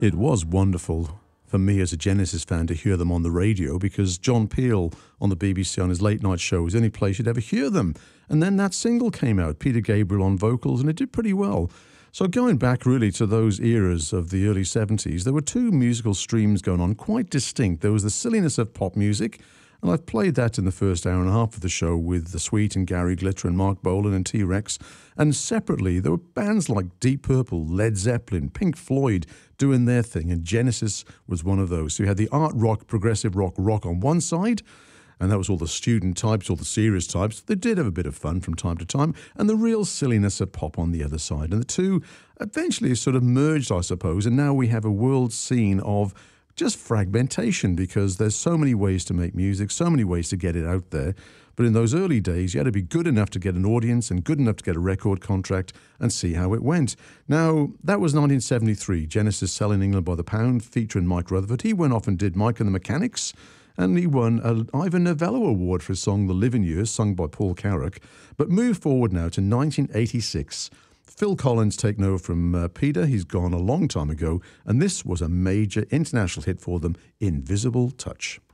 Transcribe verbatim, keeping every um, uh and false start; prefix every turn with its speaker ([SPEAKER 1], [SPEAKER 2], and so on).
[SPEAKER 1] It was wonderful for me as a Genesis fan to hear them on the radio, because John Peel on the B B C on his late night show was the only place you'd ever hear them. And then that single came out, Peter Gabriel on vocals, and it did pretty well. So going back really to those eras of the early seventies, there were two musical streams going on, quite distinct. There was the silliness of pop music, and I've played that in the first hour and a half of the show with The Sweet and Gary Glitter and Mark Bolan and T-Rex. And separately, there were bands like Deep Purple, Led Zeppelin, Pink Floyd doing their thing, and Genesis was one of those. So you had the art rock, progressive rock, rock on one side, and that was all the student types, all the serious types. They did have a bit of fun from time to time, and the real silliness of pop on the other side. And the two eventually sort of merged, I suppose, and now we have a world scene of just fragmentation, because there's so many ways to make music, so many ways to get it out there. But in those early days, you had to be good enough to get an audience and good enough to get a record contract and see how it went. Now, that was nineteen seventy-three. Genesis Selling England by the Pound, featuring Mike Rutherford. He went off and did Mike and the Mechanics, and he won an Ivor Novello Award for his song The Living Years, sung by Paul Carrack. But move forward now to nineteen eighty-six. Phil Collins taking over from uh, Peter. He's gone a long time ago, and this was a major international hit for them, Invisible Touch.